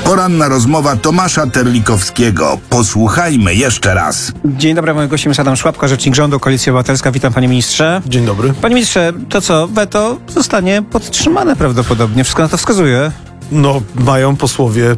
Poranna rozmowa Tomasza Terlikowskiego. Posłuchajmy jeszcze raz. Dzień dobry, moim gościem jest Adam Szłapka, rzecznik rządu, Koalicja Obywatelska. Witam, panie ministrze. Dzień dobry. Panie ministrze, to co? Weto zostanie podtrzymane prawdopodobnie. Wszystko na to wskazuje. No, mają posłowie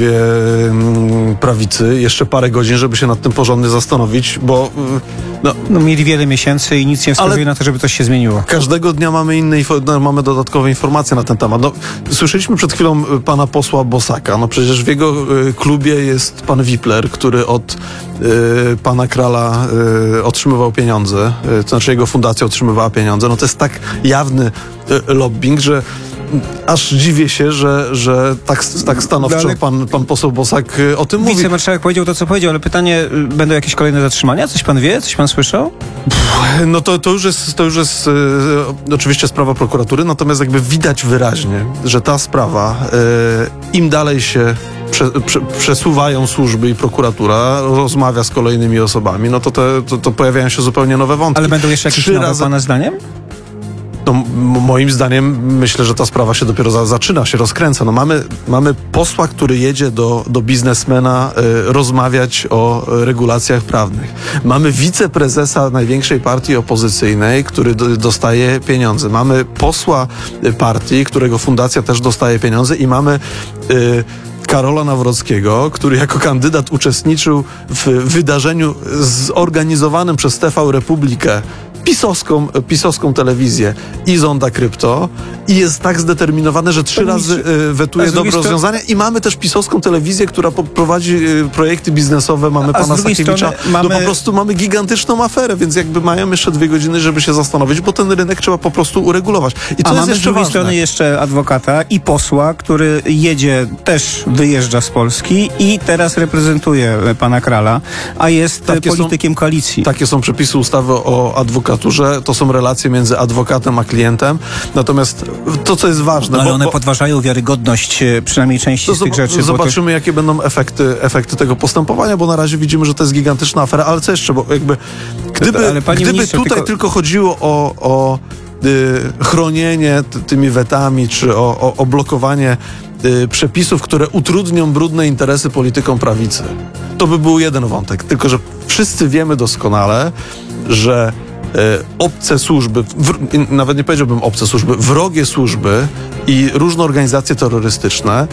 prawicy jeszcze parę godzin, żeby się nad tym porządnie zastanowić, bo No mieli wiele miesięcy i nic nie wskazuje na to, żeby coś się zmieniło. każdego dnia mamy dodatkowe informacje na ten temat. No, słyszeliśmy przed chwilą pana posła Bosaka. No przecież w jego klubie jest pan Wipler, który od pana Krala otrzymywał pieniądze, to znaczy jego fundacja otrzymywała pieniądze. No to jest tak jawny lobbying, że aż dziwię się, że tak stanowczo pan poseł Bosak o tym mówi. Wicemarszałek powiedział to, co powiedział, ale pytanie, będą jakieś kolejne zatrzymania? Coś pan wie? Coś pan słyszał? No to już jest oczywiście sprawa prokuratury, natomiast jakby widać wyraźnie, że ta sprawa, im dalej się przesuwają służby i prokuratura, rozmawia z kolejnymi osobami, no to pojawiają się zupełnie nowe wątki. Ale będą jeszcze jakieś nowe, pana zdaniem? No, moim zdaniem myślę, że ta sprawa się dopiero zaczyna, się rozkręca. No, mamy posła, który jedzie do biznesmena rozmawiać o regulacjach prawnych. Mamy wiceprezesa największej partii opozycyjnej, który dostaje pieniądze. Mamy posła partii, którego fundacja też dostaje pieniądze i mamy Karola Nawrockiego, który jako kandydat uczestniczył w wydarzeniu zorganizowanym przez TV Republikę, pisowską telewizję i Zonda Krypto i jest tak zdeterminowany, że 3 razy wetuje dobre rozwiązania i mamy też pisowską telewizję, która prowadzi projekty biznesowe, mamy pana Stakiewicza. Po prostu mamy gigantyczną aferę, więc jakby mają jeszcze 2 godziny, żeby się zastanowić, bo ten rynek trzeba po prostu uregulować. I to jest mamy z drugiej strony jeszcze adwokata i posła, który wyjeżdża z Polski i teraz reprezentuje pana Krala, a jest politykiem koalicji. Takie są przepisy ustawy o adwokaturze, to są relacje między adwokatem a klientem, natomiast to, co jest ważne... Ale one podważają wiarygodność przynajmniej części z tych rzeczy. Zobaczymy, jakie będą efekty tego postępowania, bo na razie widzimy, że to jest gigantyczna afera, ale co jeszcze, bo jakby gdyby tutaj tylko chodziło o chronienie tymi wetami, czy o blokowanie przepisów, które utrudnią brudne interesy politykom prawicy, to by był jeden wątek. Tylko że wszyscy wiemy doskonale, że obce służby, nawet nie powiedziałbym obce służby, wrogie służby i różne organizacje terrorystyczne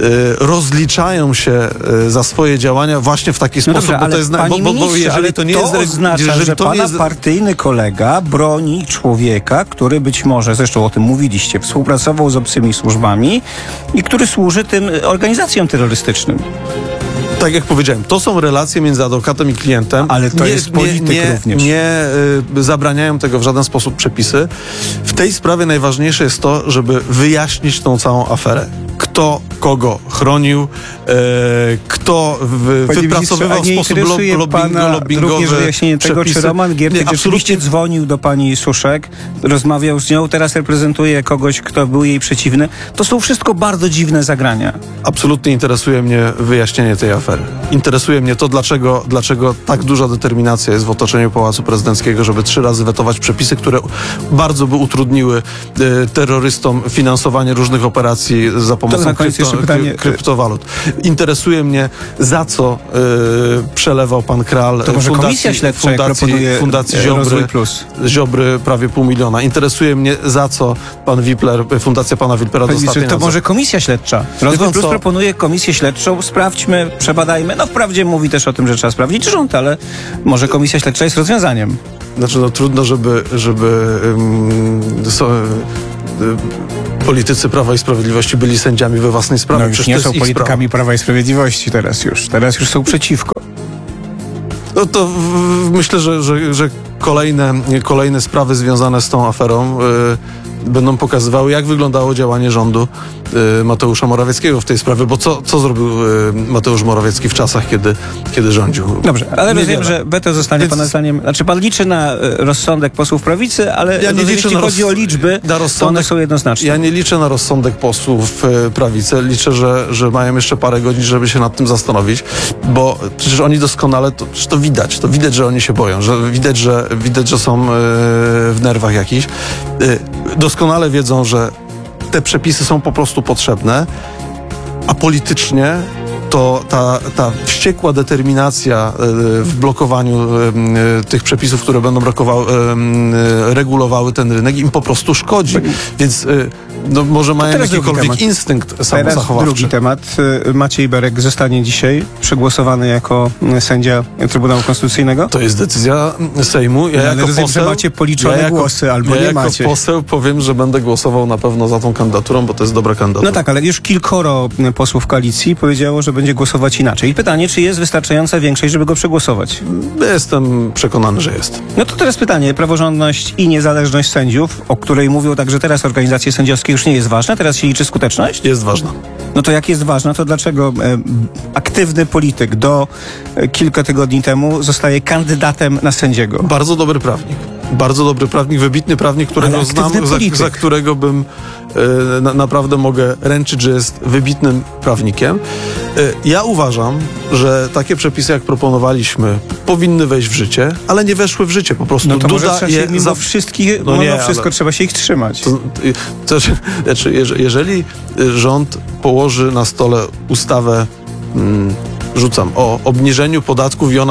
rozliczają się za swoje działania właśnie w taki sposób, dobrze, bo to jest... Bo jeżeli to nie jest... oznacza, że pana partyjny kolega broni człowieka, który być może, zresztą o tym mówiliście, współpracował z obcymi służbami i który służy tym organizacjom terrorystycznym. Tak jak powiedziałem, to są relacje między adwokatem i klientem. Ale to jest polityk również. Nie zabraniają tego w żaden sposób przepisy. W tej sprawie najważniejsze jest to, żeby wyjaśnić tą całą aferę. Kto kogo chronił, kto wypracowywał w sposób lobbingowy również wyjaśnienie tego, czy Roman Giertych rzeczywiście dzwonił do pani Suszek, rozmawiał z nią, teraz reprezentuje kogoś, kto był jej przeciwny. To są wszystko bardzo dziwne zagrania. Absolutnie interesuje mnie wyjaśnienie tej afery. Interesuje mnie to, dlaczego tak duża determinacja jest w otoczeniu Pałacu Prezydenckiego, żeby 3 razy wetować przepisy, które bardzo by utrudniły terrorystom finansowanie różnych operacji za pomocą kryptowalut. Interesuje mnie, za co przelewał pan Kral fundacji Ziobry prawie 500 000. Interesuje mnie, za co pan Wipler, fundacja pana Wiplera dostała pieniądze. To może komisja śledcza. Rozwój Plus proponuje komisję śledczą. Sprawdźmy, przebadajmy. No wprawdzie mówi też o tym, że trzeba sprawdzić rząd, ale może komisja śledcza jest rozwiązaniem. Znaczy, trudno, żeby politycy Prawa i Sprawiedliwości byli sędziami we własnej sprawie. No już nie są politykami Prawa i Sprawiedliwości teraz już są przeciwko. No to myślę, że kolejne sprawy związane z tą aferą będą pokazywały, jak wyglądało działanie rządu Mateusza Morawieckiego w tej sprawie, bo co zrobił Mateusz Morawiecki w czasach, kiedy rządził? Dobrze, ale rozumiem, że weto zostanie pana zdaniem... Znaczy pan liczy na rozsądek posłów prawicy, ale jeśli chodzi o liczby, to one są jednoznaczne. Ja nie liczę na rozsądek posłów prawicy. Liczę, że mają jeszcze parę godzin, żeby się nad tym zastanowić, bo przecież oni doskonale, to widać, że oni się boją, że widać, że są w nerwach jakichś. Doskonale wiedzą, że te przepisy są po prostu potrzebne a politycznie to ta wściekła determinacja w blokowaniu tych przepisów, które będą regulowały ten rynek, im po prostu szkodzi. Więc może mają jakikolwiek instynkt samozachowawczy. Drugi temat. Maciej Berek zostanie dzisiaj przegłosowany jako sędzia Trybunału Konstytucyjnego? To jest decyzja Sejmu. Ja jako rozumiem, poseł, że macie policzone głosy, albo nie macie. Jako poseł powiem, że będę głosował na pewno za tą kandydaturą, bo to jest dobra kandydatura. No tak, ale już kilkoro posłów koalicji powiedziało, że będzie głosować inaczej. I pytanie, czy jest wystarczająca większość, żeby go przegłosować? Jestem przekonany, że jest. No to teraz pytanie. Praworządność i niezależność sędziów, o której mówią także teraz organizacje sędziowskie, już nie jest ważna? Teraz się liczy skuteczność? Jest ważna. No to jak jest ważna, to dlaczego aktywny polityk do kilka tygodni temu zostaje kandydatem na sędziego? Bardzo dobry prawnik, wybitny prawnik, którego znam, za którego bym naprawdę mogę ręczyć, że jest wybitnym prawnikiem. Ja uważam, że takie przepisy, jak proponowaliśmy, powinny wejść w życie, ale nie weszły w życie. Po prostu no to może trzeba się mimo wszystko trzeba się ich trzymać. Znaczy, jeżeli rząd położy na stole ustawę, rzucam, o obniżeniu podatków i ona...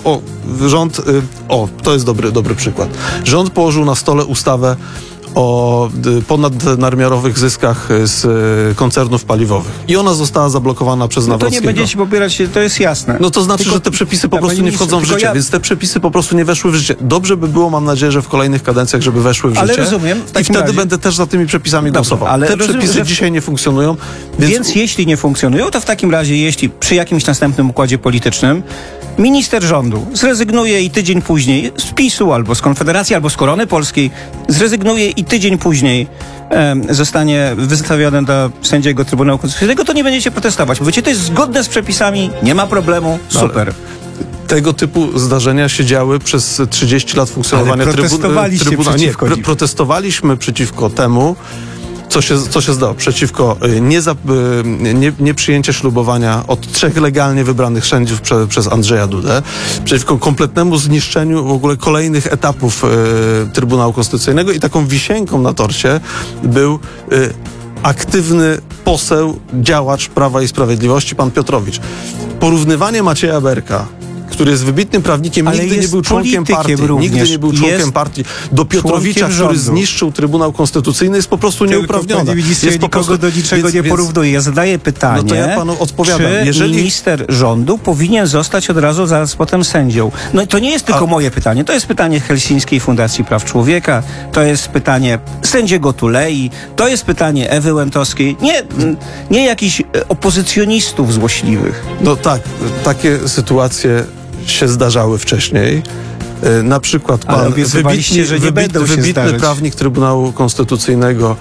to jest dobry przykład. Rząd położył na stole ustawę o ponadnadmiarowych zyskach z koncernów paliwowych. I ona została zablokowana przez Nawrockiego. To nie będziecie popierać, to jest jasne. No to znaczy, że te przepisy po prostu nie wchodzą w życie, więc te przepisy po prostu nie weszły w życie. Dobrze by było, mam nadzieję, że w kolejnych kadencjach, żeby weszły w życie. Ale rozumiem. I wtedy będę też za tymi przepisami głosował. Ale te przepisy dzisiaj nie funkcjonują. Więc jeśli nie funkcjonują, to w takim razie, jeśli przy jakimś następnym układzie politycznym minister rządu zrezygnuje i tydzień później z PiS-u, albo z Konfederacji, albo z Korony Polskiej zrezygnuje i tydzień później zostanie wystawiony do sędziego Trybunału Konstytucyjnego, to nie będziecie protestować. Mówicie, to jest zgodne z przepisami, nie ma problemu, super. Tego typu zdarzenia się działy przez 30 lat funkcjonowania Trybunału. Protestowaliśmy przeciwko temu, co się zdało, przeciwko nieprzyjęciu ślubowania od 3 legalnie wybranych sędziów przez Andrzeja Dudę, przeciwko kompletnemu zniszczeniu w ogóle kolejnych etapów Trybunału Konstytucyjnego i taką wisienką na torcie był aktywny poseł, działacz Prawa i Sprawiedliwości, pan Piotrowicz. Porównywanie Macieja Berka, który jest wybitnym prawnikiem, nigdy nie był członkiem partii, do Piotrowicza, który zniszczył Trybunał Konstytucyjny, jest po prostu nieuprawnione. Nikogo do niczego nie porównuje. Ja zadaję pytanie, no to ja panu odpowiadam. Czy minister rządu powinien zostać od razu zaraz potem sędzią? No to nie jest tylko moje pytanie, to jest pytanie Helsińskiej Fundacji Praw Człowieka, to jest pytanie sędziego Tulei, to jest pytanie Ewy Łętowskiej, nie jakichś opozycjonistów złośliwych. No tak, takie sytuacje się zdarzały wcześniej. Na przykład pan wybitny prawnik Trybunału Konstytucyjnego,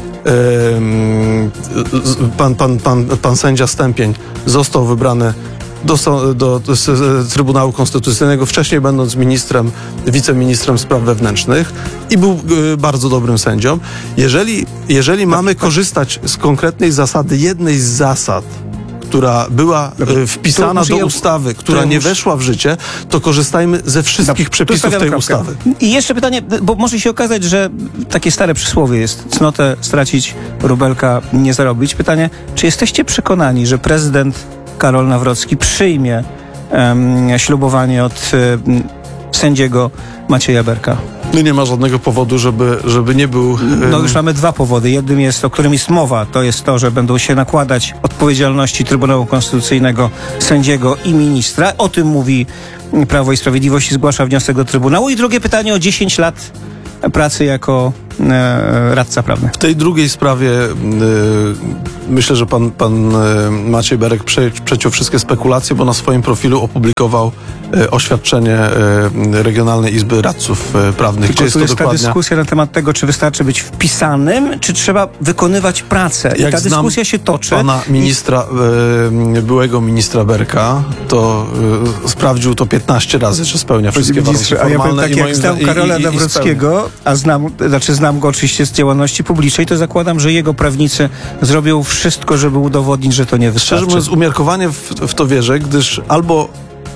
pan sędzia Stępień został wybrany do Trybunału Konstytucyjnego, wcześniej będąc wiceministrem spraw wewnętrznych i był bardzo dobrym sędzią. Jeżeli mamy korzystać z konkretnej zasady, jednej z zasad, która była wpisana do ustawy, która nie weszła w życie, to korzystajmy ze wszystkich przepisów tej ustawy. I jeszcze pytanie, bo może się okazać, że takie stare przysłowie jest: cnotę stracić, rubelka nie zarobić. Pytanie, czy jesteście przekonani, że prezydent Karol Nawrocki przyjmie ślubowanie od sędziego Macieja Berka? No nie ma żadnego powodu, żeby nie był... No już mamy 2 powody. Jednym jest, o którym jest mowa, to jest to, że będą się nakładać odpowiedzialności Trybunału Konstytucyjnego, sędziego i ministra. O tym mówi Prawo i Sprawiedliwość i zgłasza wniosek do Trybunału. I drugie pytanie o 10 lat pracy jako radca prawny. W tej drugiej sprawie myślę, że pan Maciej Berek przeciął wszystkie spekulacje, bo na swoim profilu opublikował oświadczenie Regionalnej Izby Radców Prawnych. Tylko tu jest ta dyskusja na temat tego, czy wystarczy być wpisanym, czy trzeba wykonywać pracę. I ta dyskusja się toczy. Pana byłego ministra Berka, to sprawdził to 15 razy, czy spełnia wszystkie warunki formalne. A ja jak znał Karola Nawrockiego, znam go oczywiście z działalności publicznej, to zakładam, że jego prawnicy zrobią wszystko, żeby udowodnić, że to nie wystarczy. Szczerze mówiąc, umiarkowanie w to wierzę, gdyż albo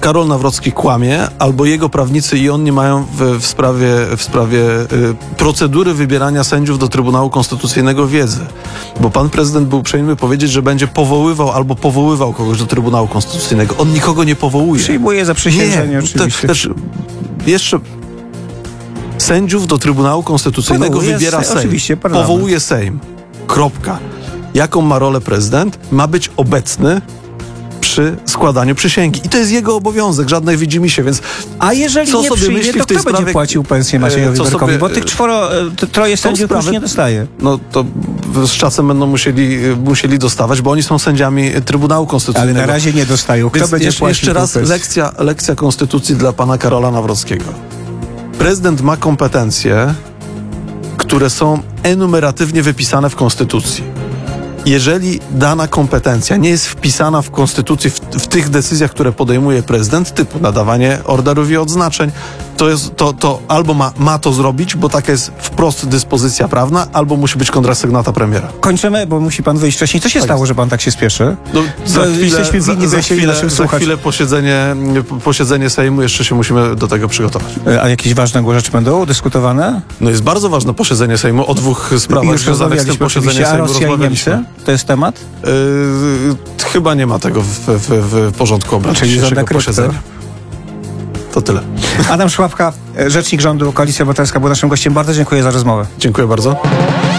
Karol Nawrocki kłamie, albo jego prawnicy i on nie mają w sprawie procedury wybierania sędziów do Trybunału Konstytucyjnego wiedzy. Bo pan prezydent był uprzejmy powiedzieć, że będzie powoływał kogoś do Trybunału Konstytucyjnego. On nikogo nie powołuje. Przyjmuje zaprzysiężenie oczywiście. Też jeszcze sędziów do Trybunału Konstytucyjnego wybiera Sejm. Oczywiście, powołuje Sejm. Kropka. Jaką ma rolę prezydent? Ma być obecny przy składaniu przysięgi. I to jest jego obowiązek, żadnej widzimisię, więc a jeżeli nie przyjmie, to kto będzie płacił pensję Maciejowi Berkowi? Bo tych troje sędziów już nie dostaje. No to z czasem będą musieli dostawać, bo oni są sędziami Trybunału Konstytucyjnego. Ale na razie nie dostają. Kto więc będzie płacił jeszcze raz lekcja konstytucji dla pana Karola Nawrockiego. Prezydent ma kompetencje, które są enumeratywnie wypisane w Konstytucji. Jeżeli dana kompetencja nie jest wpisana w Konstytucji, w tych decyzjach, które podejmuje prezydent, typu nadawanie orderów i odznaczeń, to albo ma to zrobić, bo taka jest wprost dyspozycja prawna, albo musi być kontrasygnata premiera. Kończymy, bo musi pan wyjść wcześniej. Co się stało, że pan tak się spieszy? No, jesteśmy winni za chwilę posiedzenie Sejmu, jeszcze się musimy do tego przygotować. A jakieś ważne rzeczy będą dyskutowane? No jest bardzo ważne posiedzenie Sejmu. O dwóch sprawach już związanych z tym posiedzeniem Sejmu rozmawialiśmy. To jest temat? Chyba nie ma tego w porządku obrad dzisiejszego posiedzenia. To tyle. Adam Szłapka, rzecznik rządu, Koalicja Obywatelska, był naszym gościem. Bardzo dziękuję za rozmowę. Dziękuję bardzo.